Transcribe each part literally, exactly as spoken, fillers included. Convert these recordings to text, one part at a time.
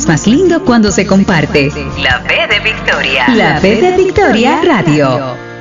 es más lindo cuando se comparte. La B de Victoria. La B de Victoria Radio.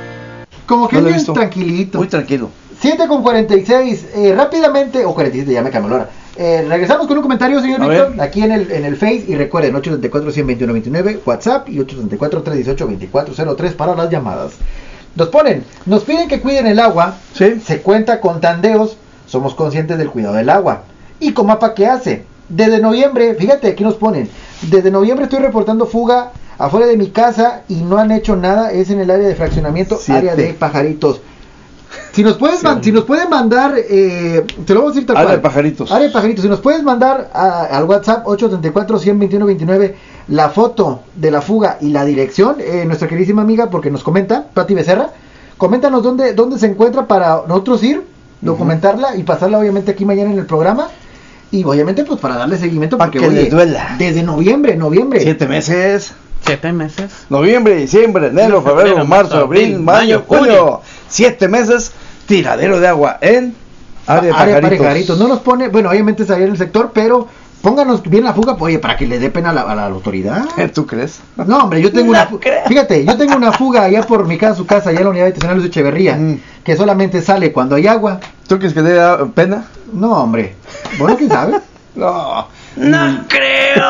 Como que No lo he bien visto. tranquilito. Muy tranquilo. siete con cuarenta y seis, eh, rápidamente, o cuarenta y siete, ya me cambió la hora. Eh, regresamos con un comentario, señor A Víctor, ver. aquí en el, en el Face, y recuerden, ocho tres cuatro, uno cero dos uno, dos nueve, WhatsApp, y ocho tres cuatro, tres uno ocho, dos cuatro cero tres para las llamadas. Nos ponen, nos piden que cuiden el agua, Sí. se cuenta con tandeos, somos conscientes del cuidado del agua. ¿Y Comapa qué hace? Desde noviembre, fíjate, aquí nos ponen, desde noviembre estoy reportando fuga afuera de mi casa y no han hecho nada, es en el área de fraccionamiento, Siete. área de Pajaritos. Si nos puedes Sí. man- si nos pueden mandar, eh, te lo vamos a decir tal Área cual. de Pajaritos. Área de Pajaritos. Si nos puedes mandar a- al WhatsApp ocho tres cuatro, uno cero dos uno, dos nueve la foto de la fuga y la dirección, eh, nuestra queridísima amiga, porque nos comenta, Pati Becerra, coméntanos dónde, dónde se encuentra para nosotros ir, documentarla y pasarla obviamente aquí mañana en el programa. Y obviamente pues para darle seguimiento, Pa' porque que oye, les duela. desde noviembre, noviembre. Siete meses. Siete meses. Noviembre, diciembre, enero, Febrero, febrero, marzo, marzo, abril, abril, mayo, mayo, junio. junio. Siete meses, tiradero de agua en área de Área de Pajaritos. Pajaritos. No nos pone, bueno, obviamente es ahí en el sector, pero pónganos bien la fuga, pues, oye, para que le dé pena a la, a la autoridad. ¿Tú crees? No, hombre, yo tengo una No fu- creo. fíjate, yo tengo una fuga allá por mi casa, su casa, allá en la unidad habitacional de Echeverría, Mm. que solamente sale cuando hay agua. ¿Tú crees que le da pena? No, hombre. Bueno, ¿quién sabe? No. No creo.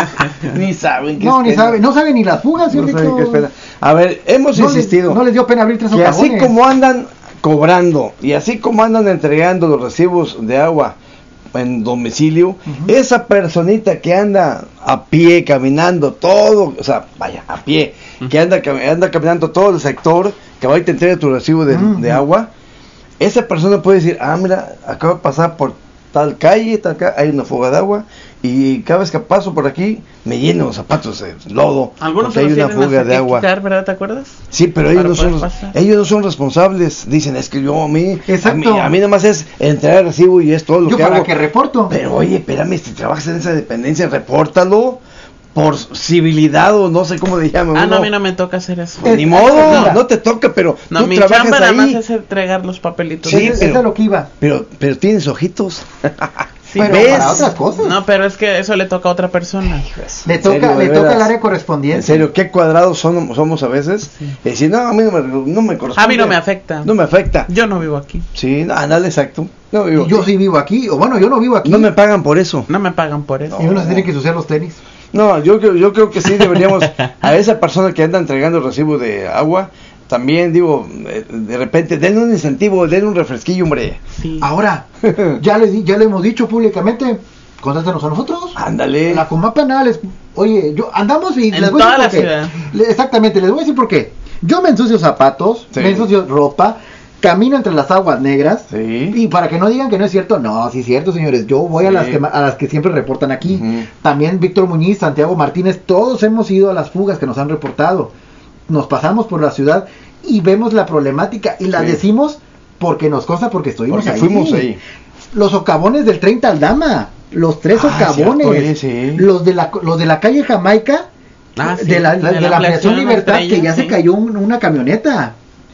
Ni saben qué No, es ni pena. sabe, no sabe ni las fugas, No señor saben Víctor. qué es pena. A ver, hemos No les- insistido no les dio pena abrir tres que así socavones. como andan cobrando y así como andan entregando los recibos de agua en domicilio, esa personita que anda a pie, caminando todo, o sea, vaya, a pie, que anda, cam- anda caminando todo el sector, que va y te entrega tu recibo de, Ujú. de agua, esa persona puede decir, ah, mira, acabo de pasar por tal calle, tal ca- hay una fuga de agua, y cada vez que paso por aquí, me lleno los zapatos de lodo, Algunos porque se hay los una tienen fuga hasta de que agua. quitar, ¿verdad? ¿Te acuerdas? Sí, pero ellos Para no, son, poder pasar. ellos no son responsables. Dicen, es que yo a mí, a Exacto. mí, a mí nada más es entregar el recibo y es todo lo Yo que para hago. que reporto. Pero oye, espérame, si trabajas en esa dependencia, repórtalo por civilidad o no sé cómo le llaman. Ah, no, uno. a mí no me toca hacer eso. Eh, Ni modo, Mira. no te toca, pero No, tú mi trabajas chamba nada más ahí. es entregar los papelitos. Sí, Esa- esa pero- es lo que iba. Pero, pero tienes ojitos. Sí, pero ¿ves? para otras cosas. No, pero es que eso le toca a otra persona. Le ¿En toca, serio, le de toca veras? al área correspondiente. En serio, qué cuadrados son, somos a veces. Y decir, no, a mí no me, no me corresponde. A mí no me afecta. No me afecta. Yo no vivo aquí. Sí, no, ándale, exacto. No, vivo Y yo aquí. sí vivo aquí, o bueno, yo no vivo aquí. No me pagan por eso. No me pagan por eso. Y uno se tiene que ensuciar los tenis. No, yo, creo- yo creo que sí deberíamos, a esa persona que anda entregando el recibo de agua, también digo, eh, de repente, denle un incentivo, denle un refresquillo, hombre. Sí. Ahora, ya le, di- ya le hemos dicho públicamente, contrátanos a nosotros. Ándale. La Comapa nada les... Oye, yo andamos y En les voy a toda decir por la qué. ciudad. Le- Exactamente, les voy a decir por qué. Yo me ensucio zapatos, Sí. me ensucio ropa, camino entre las aguas negras. Sí. Y para que no digan que no es cierto, no, sí es cierto, señores. Yo voy a Sí. las que ma- a las que siempre reportan aquí. Ujú. También Víctor Muñiz, Santiago Martínez, todos hemos ido a las fugas que nos han reportado. Nos pasamos por la ciudad y vemos la problemática y la Sí. decimos porque nos consta, porque estuvimos Porque ahí. fuimos ahí. Los socavones del treinta Aldama, los tres Ah, socavones, cierto, eh, sí. los de la los de la calle Jamaica, Ah, sí, de la, la- de la ampliación Libertad, Estrella, que ya se sí. cayó un- una camioneta.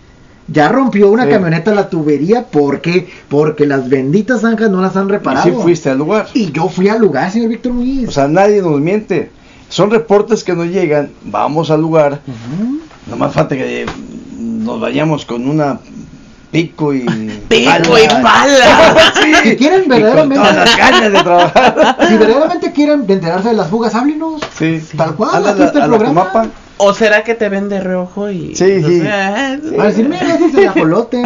Ya rompió una Sí. camioneta la tubería, ¿por qué? Porque las benditas zanjas no las han Y reparado. sí fuiste al lugar. Y yo fui al lugar, señor Víctor Muñiz. O sea, nadie nos miente. Son reportes que nos llegan, vamos al lugar, Ujú. nomás falta que nos vayamos con una pico y... Pico y pala. Si quieren Y con verdaderamente, todas las ganas de trabajar. si verdaderamente quieren enterarse de las fugas, háblenos. Sí. Tal cual, Anda aquí está el a la programa. Comapa. ¿O será que te ven de reojo y... Sí, sí. Ah, A decir, mira, ese es el ajolote.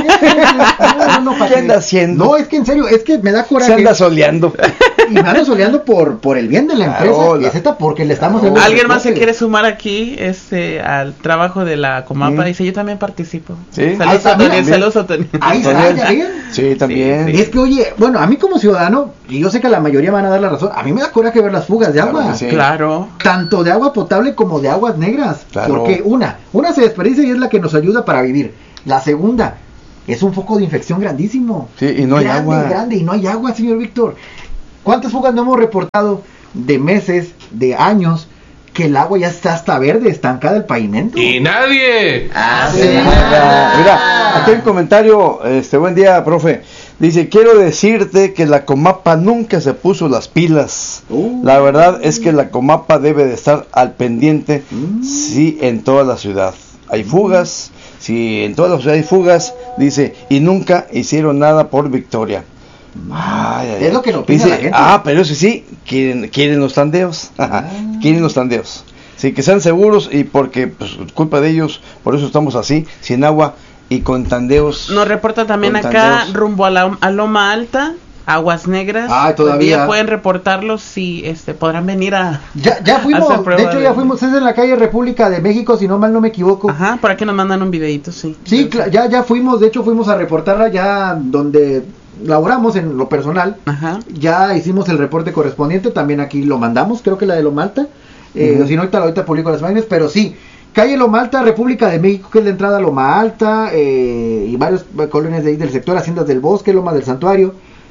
No, no, ¿para ¿Qué qué? anda haciendo? No, es que en serio, es que me da coraje. Se anda soleando. Y me ando soleando por, por el bien de la Claro, empresa. la- Y es esta porque le estamos Claro. dando Alguien más se reportes. quiere sumar aquí este al trabajo de la Comapa. Sí. Dice, yo también participo. Sí. Ahí Saludos está, a Toniel, mira. saludos a Toniel. Ahí está, ¿ya ven? Sí, también. Sí, Es que, oye, bueno, a mí como ciudadano, y yo sé que la mayoría van a dar la razón, a mí me da coraje ver las fugas de Claro agua. que sí. Claro. Tanto de agua potable como de aguas negras. Claro. Porque una, una se desperdicia y es la que nos ayuda para vivir. La segunda, es un foco de infección grandísimo. Sí, y no hay grande, agua. grande, y no hay agua, señor Víctor. ¿Cuántas fugas no hemos reportado de meses, de años, que el agua ya está hasta verde, estancada el pavimento? Y nadie. Ah, Sí, nada. Mira, aquí hay un comentario, este, buen día, profe. Dice, quiero decirte que la Comapa nunca se puso las pilas. Uh. La verdad es que la Comapa debe de estar al pendiente, Mm. sí, en toda la ciudad. Hay fugas, sí, en toda la ciudad hay fugas, dice, y nunca hicieron nada por Victoria. Ay, ay, Es lo que nos opina dice, la gente. ah, pero eso sí, quieren, quieren los tandeos, Ah. quieren los tandeos. Sí, que sean seguros y porque, pues, culpa de ellos, por eso estamos así, sin agua y con tandeos. Nos reporta también con acá, tandeos. rumbo a, la, a Loma Alta, Aguas Negras. Ah, todavía. Hoy día pueden reportarlos si este, podrán venir a... Ya, ya hacer fuimos, prueba de hecho ya de- fuimos, es en la calle República de México, si no mal no me equivoco. Ajá, por aquí nos mandan un videito, sí. Sí, cla- ya, ya fuimos, de hecho fuimos a reportarla ya donde laboramos en lo personal. Ajá. Ya hicimos el reporte correspondiente, también aquí lo mandamos, creo que la de Loma Alta. Eh, Ujú. Si no, ahorita, ahorita publico las imágenes, pero sí. Calle Loma Alta, República de México, que es la entrada a Loma Alta, eh, y varios eh, colonias de ahí del sector, Haciendas del Bosque, Loma del Santuario.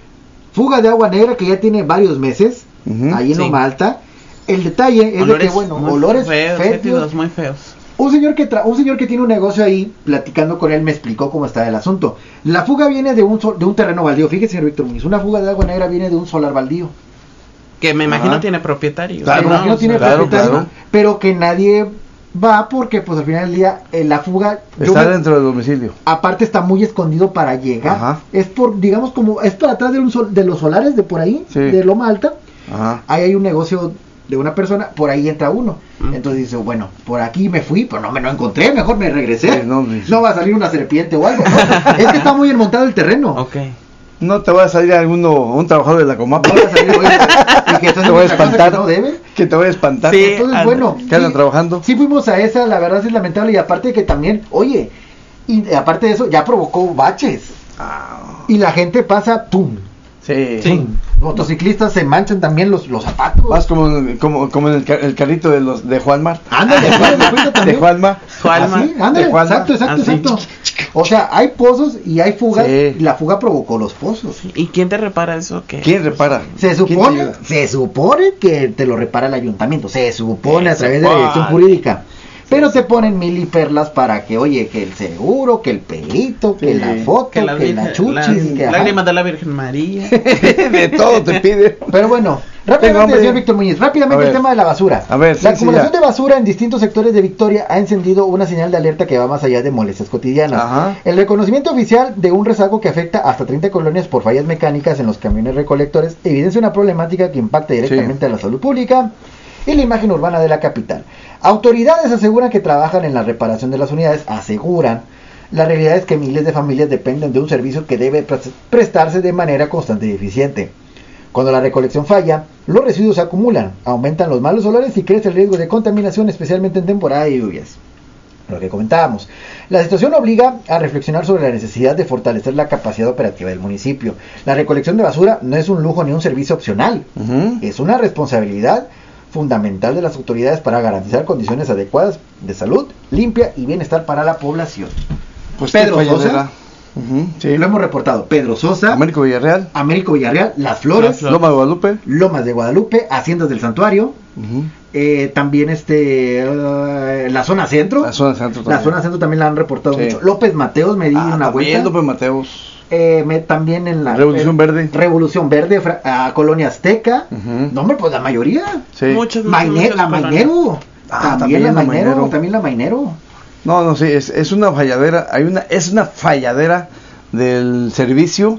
Fuga de agua negra que ya tiene varios meses, Ujú. ahí en Sí. Loma Alta. El detalle es Olores de que, bueno, muy olores feos, fétidos. fétidos, muy feos. Un señor que tra- un señor que tiene un negocio ahí, platicando con él, me explicó cómo está el asunto. La fuga viene de un sol- de un terreno baldío. Fíjese, señor Víctor Muñiz, una fuga de agua negra viene de un solar baldío. Que me imagino Ajá. tiene propietario. Claro, Me ¿no? imagino O tiene sea, claro, propietario, claro. pero que nadie va porque, pues, al final del día, eh, la fuga, yo Está me- dentro del domicilio. aparte está muy escondido para llegar. Ajá. Es por, digamos, como, es para atrás de, un sol- de los solares de por ahí, Sí. de Loma Alta. Ajá. Ahí hay un negocio de una persona, por ahí entra uno. Mm. Entonces dice, bueno, por aquí me fui, pero no me lo encontré, mejor me regresé. Sí, no, no, sí. va a salir una serpiente o algo. ¿no? Es que está muy enmontado el terreno. Ok. No te va a salir alguno, un trabajador de la Comapa. No va a salir, oye, y que Te voy a otra cosa espantar. que no debe. Que te voy a espantar. Sí. Entonces, anda. bueno, ¿Qué andan trabajando? Sí fuimos a esa, la verdad sí es lamentable. Y aparte de que también, oye, y aparte de eso, ya provocó baches. Ah, Y la gente pasa, ¡pum! sí. Sí. ¡pum! Motociclistas se manchan también los, los zapatos. Vas como, como, como en el, ca- el carrito de los de Juanmar. Ándale, ándale, cuenta De también. Juanma. Juanma. Así, ándale, De Juanma. exacto, exacto, Así. exacto. O sea, hay pozos y hay fugas. Sí. Y la fuga provocó los pozos. ¿Y quién te repara eso? ¿Qué? ¿Quién repara? Se ¿Quién te supone, ayuda? se supone que te lo repara el ayuntamiento. Se supone Se a través de la supone. dirección jurídica. Pero te ponen mil y perlas para que, oye, que el seguro, que el pelito, que Sí. la foto, que, Que las, la virgen- chuchis, las que ajá. lágrimas de la Virgen María. De todo te pide. Pero bueno, Tengo rápidamente, hambre. señor Víctor Muñiz, A rápidamente ver. el tema de la basura. A ver, sí, la sí, acumulación ya. de basura en distintos sectores de Victoria ha encendido una señal de alerta que va más allá de molestias cotidianas. Ajá. El reconocimiento oficial de un rezago que afecta hasta treinta colonias por fallas mecánicas en los camiones recolectores evidencia una problemática que impacta directamente a la salud pública y la imagen urbana de la capital. Autoridades aseguran que trabajan en la reparación de las unidades, aseguran. La realidad es que miles de familias dependen de un servicio que debe pres- prestarse de manera constante y eficiente. Cuando la recolección falla, los residuos se acumulan, aumentan los malos olores y crece el riesgo de contaminación, especialmente en temporada de lluvias. Lo que comentábamos. La situación obliga a reflexionar sobre la necesidad de fortalecer la capacidad operativa del municipio. La recolección de basura no es un lujo ni un servicio opcional, Ujú. es una responsabilidad fundamental de las autoridades para garantizar condiciones adecuadas de salud, limpia y bienestar para la población. Pues Pedro qué Sosa. falladera. Ujú, sí. Lo hemos reportado. Pedro Sosa, Américo Villarreal. Américo Villarreal, Las Flores, Las Flores. Loma de Guadalupe. Lomas de Guadalupe, Haciendas del Santuario, Ujú. eh, también este eh, la zona centro. La zona centro La también. zona centro también la han reportado Sí. mucho. López Mateos me di Ah, una también vuelta. López Mateos. Eh, me- también en la Revolución eh, Verde. Revolución Verde, fra- a Colonia Azteca. Ujú. No, hombre, pues la mayoría. Sí. Muchos, Maine- muchos la colonias. Mainero. Ah, también, también la la Mainero, Mainero. también la Mainero. No, no, sí, es, es una falladera, hay una, es una falladera del servicio,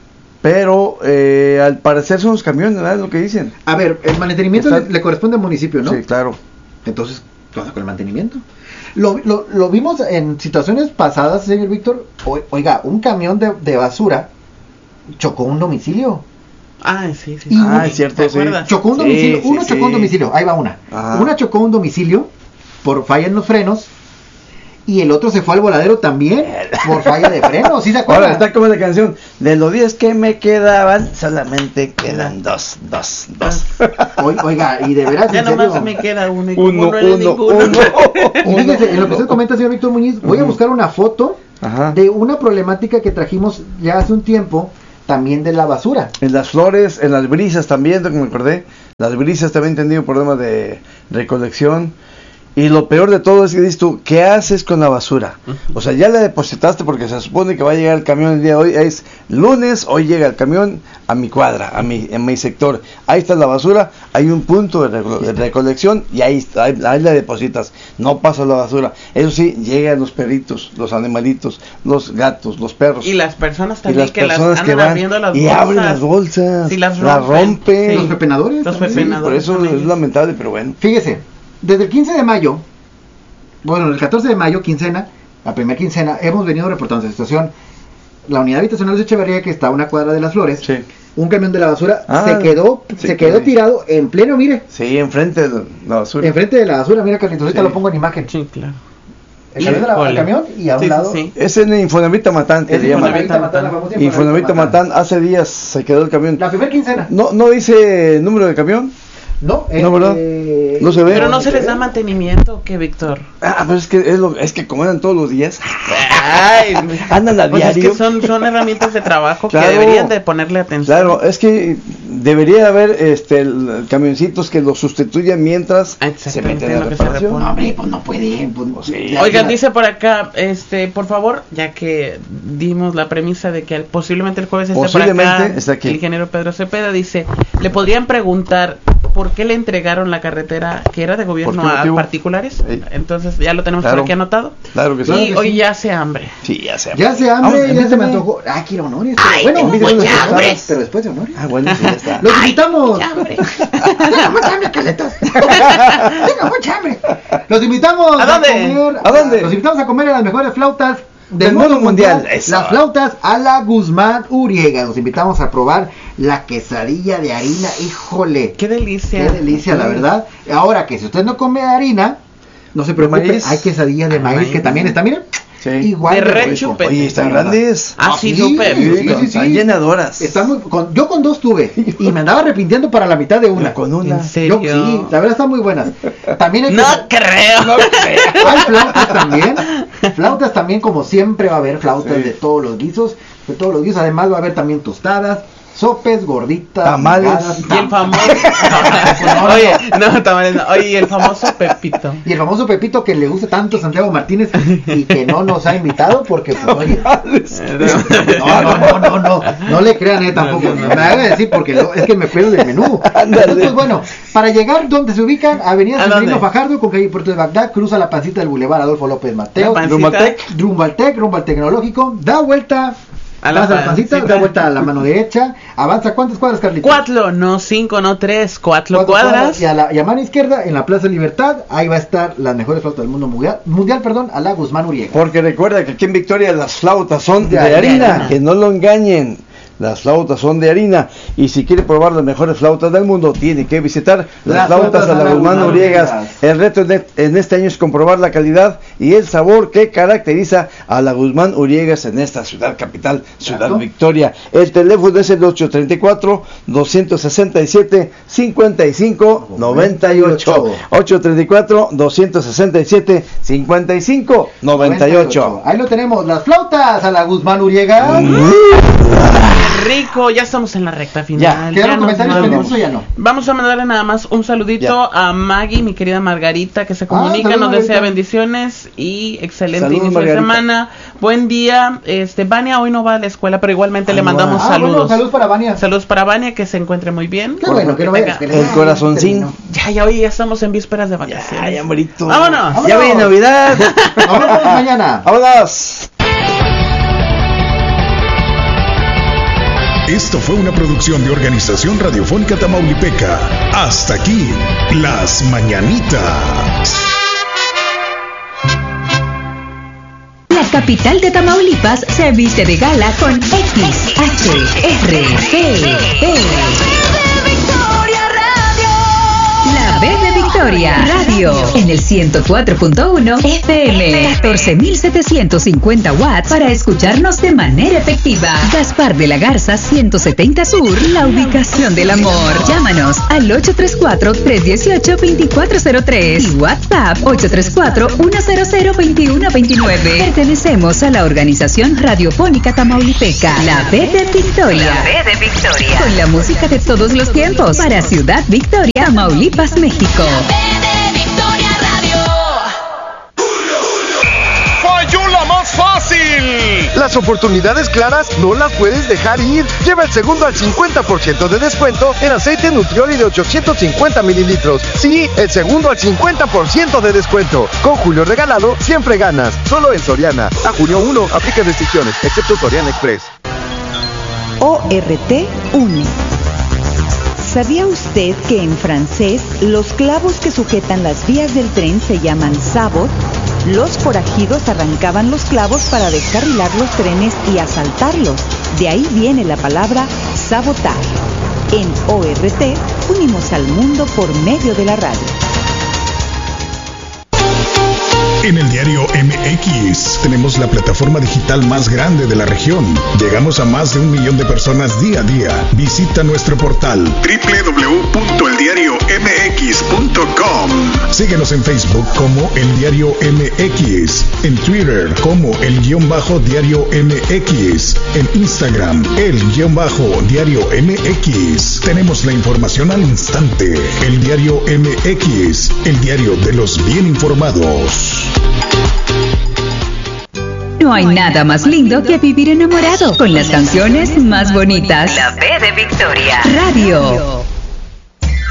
pero eh, al parecer son los camiones, ¿verdad? Es lo que dicen. A ver, el mantenimiento Está- le, le corresponde al municipio, ¿no? Sí, claro. Entonces, ¿qué pasa con el mantenimiento? Lo, lo, lo vimos en situaciones pasadas, señor Víctor. O- oiga, un camión de, de basura chocó un domicilio. Ah, sí, sí. Y sí. Ah, es cierto, ¿Te sí. acuerdas? Chocó un Sí, domicilio, sí, uno sí. chocó un domicilio, ahí va una. Ajá. Una chocó un domicilio por falla en los frenos y el otro se fue al voladero también por falla de frenos, ¿sí se acuerdan? Ahora está como la canción, de los diez que me quedaban, solamente quedan dos, dos, dos. Oi- Oiga, y de veras, Ya en serio, nomás me queda uno y como Uno, no eres uno, ninguno. uno. y fíjese, en lo que usted comenta, señor Víctor Muñiz, voy a Ujú. buscar una foto Ajá. de una problemática que trajimos ya hace un tiempo, también de la basura. En las flores, en las brisas también, lo que me acordé, las brisas también han tenido problemas de recolección. Y lo peor de todo es que dices tú, ¿qué haces con la basura? O sea, ya la depositaste porque se supone que va a llegar el camión el día de hoy. Es lunes, hoy llega el camión a mi cuadra, a mi, en mi sector. Ahí está la basura, hay un punto de, reco- de recolección y ahí, ahí, ahí la depositas. No pasa la basura. Eso sí, llegan los perritos, los animalitos, los gatos, los perros. Y las personas Y también las que las personas andan que van abriendo las y bolsas. abren las bolsas, Sí, las las rompen. rompen. Sí. Los pepenadores. Los también. Sí, pepenadores. por eso también. es lamentable, pero bueno. Fíjese, desde el quince de mayo, bueno, el catorce de mayo, quincena, la primera quincena, hemos venido reportando esta situación. La unidad habitacional de Echeverría, que está a una cuadra de Las Flores, Sí. un camión de la basura Ah, se quedó sí, se quedó sí. tirado en pleno, mire, Sí, enfrente de la basura. enfrente de la basura. Mira, Carlitos, ahorita Sí. lo pongo en imagen. Sí, claro. El camión, de la, el Híjole. camión y a un Sí, sí, lado. sí. Es en Infonavit Matán, que Es le llaman. Infonavit Matán, la famosa Infonavit Matán, hace días se quedó el camión. La primera quincena. No, no dice número de camión. No, No, ¿verdad? eh, No se ve. Pero no se les da mantenimiento, ¿qué, Víctor? Ah, pero es que es, lo, es que como andan todos los días, Ay, andan a pues es diario. que son, son herramientas de trabajo Claro. que deberían de ponerle atención. Claro, es que debería haber este el- camioncitos que los sustituyan mientras se Exactamente, meten a lo que se reparación. repone. No, hombre, pues no pueden. Pues, Pues sí. ya- Oigan, ya- dice por acá, este, por favor, ya que dimos la premisa de que el- posiblemente el jueves esté por Posiblemente acá, está aquí. el ingeniero Pedro Cepeda dice, le podrían preguntar por qué le entregaron la carretera que era de gobierno ¿Por qué a motivo? particulares. Sí. Entonces ya lo tenemos Claro. por aquí anotado. Claro que sí. Y Claro que hoy sí. ya hace hambre. Sí, ya sé. Ya se hambre, Vamos, ya se me invítame. antojó. Ah, quiero honores. Ay, Pero tengo bueno, mucha pero- hambre. pero después de honores. Ah, bueno, sí, ya está. Los invitamos. ¡Qué hambre! Tengo mucha hambre, Carletos. Tengo mucha hambre. Los invitamos ¿A dónde? comer. ¿A dónde? Los invitamos a comer a las mejores flautas del, Del mundo mundo mundial. mundial. Eso. Las flautas a la Guzmán Uriega. Los invitamos a probar la quesadilla de harina. Híjole. ¡Qué delicia! Qué delicia, la verdad. Ahora que si usted no come harina, no se preocupe, maíz. hay quesadilla de Ah, maíz, maíz. que también está, miren, Sí. igual De de rico. rechupete. Oye, están grandes. Ah, sí, sí, súper. sí, sí, sí. Están llenadoras. Está muy- con- yo con dos tuve y me andaba arrepintiendo para la mitad de una. Una con una. ¿En serio? Yo sí, la verdad están muy buenas. También hay, No que- creo. hay flautas también. Flautas también, como siempre va a haber flautas Sí. de todos los guisos, de todos los guisos. Además va a haber también tostadas, sopes, gorditas, Tamales. migajas, Y el famoso. No, no, Oye, no, tamales no. Oye, y el famoso Pepito. Y el famoso Pepito que le gusta tanto a Santiago Martínez y que no nos ha invitado porque, pues, oye, no, no, no, no, no, no le crean, eh, tampoco, No, no, no. me haga decir porque lo- es que me pierdo del menú. Ándale. Entonces, bueno, para llegar donde se ubican, Avenida ¿A Severino dónde? Fajardo con calle Puerto de Bagdad, cruza la pancita del Boulevard Adolfo López Mateo, La pancita. Rumbo al Tec. rumbo al Tec, rumbo al Tecnológico, da vuelta, A la pasa la pancita, pancita. da vuelta a la mano derecha, avanza, ¿cuántas cuadras, Carlitos? Cuatro, no cinco, no tres, cuatro Cuatro cuadras. y a la y a mano izquierda en la Plaza Libertad, ahí va a estar las mejores flautas del mundo mundial, mundial perdón, a la Guzmán Uriega. Porque recuerda que aquí en Victoria las flautas son de, De harina, harina. que no lo engañen. Las flautas son de harina y si quiere probar las mejores flautas del mundo tiene que visitar las, Las flautas a la Guzmán Uriegas. Uriegas. El reto en, e- en este año es comprobar la calidad y el sabor que caracteriza a la Guzmán Uriegas en esta ciudad capital, Ciudad Claro. Victoria. El teléfono es el ocho tres cuatro, dos seis siete, cinco cinco nueve ocho. ocho tres cuatro, dos seis siete, cinco cinco nueve ocho. Ahí lo tenemos, las flautas a la Guzmán Uriega. Qué rico, ya estamos en la recta final. Ya. ¿Quedaron nos comentarios vamos. pendientes o ya no? Vamos a mandarle nada más un saludito a Maggie, mi querida Margarita, que se comunica, saludos, nos desea Margarita. bendiciones y excelente Saludos, inicio de Margarita. semana. Buen día. Este, Vania hoy no va a la escuela, pero igualmente Ah, le no mandamos va. Ah, bueno, saludos. saludos para Vania. Saludos para Vania, que se encuentre muy bien. Qué bueno que no vaya a la tenga- escuela. El corazoncín. Terminó. Ya, ya, hoy ya estamos en vísperas de vacaciones. Ya, ya, morito. Vámonos. Ya viene Navidad. Nos vemos mañana. Vámonos. Esto fue una producción de Organización Radiofónica Tamaulipeca. Hasta aquí, Las Mañanitas. La capital de Tamaulipas se viste de gala con X, H, R, T, P. La B de Victoria Radio en el ciento cuatro punto uno F M, catorce mil setecientos cincuenta watts para escucharnos de manera efectiva. Gaspar de la Garza ciento setenta Sur, la ubicación del amor. Llámanos al ocho tres cuatro, tres uno ocho, dos cuatro cero tres y WhatsApp ocho tres cuatro, uno cero cero, dos uno dos nueve. Pertenecemos a la Organización Radiofónica Tamaulipeca, la B de Victoria. La B de Victoria. Con la música de todos los tiempos para Ciudad Victoria, Tamaulipas, México. La B de Victoria Radio. Las oportunidades claras no las puedes dejar ir. Lleva el segundo al cincuenta por ciento de descuento en aceite Nutrioli de ochocientos cincuenta mililitros. Sí, el segundo al cincuenta por ciento de descuento. Con Julio regalado, siempre ganas. Solo en Soriana. A junio uno, aplica restricciones, excepto Soriana Express. O R T une. ¿Sabía usted que en francés los clavos que sujetan las vías del tren se llaman sabot? Los forajidos arrancaban los clavos para descarrilar los trenes y asaltarlos. De ahí viene la palabra sabotar. En O R T unimos al mundo por medio de la radio. En el diario M X tenemos la plataforma digital más grande de la región. Llegamos a más de un millón de personas día a día. Visita nuestro portal doble u doble u doble u punto el diario m x punto com. Síguenos en Facebook como El Diario M X, en Twitter como El Guión Bajo Diario M X, en Instagram El Guión Bajo Diario M X. Tenemos la información al instante. El Diario M X, el diario de los bien informados. No hay nada más lindo que vivir enamorado con las canciones más bonitas. La B de Victoria Radio.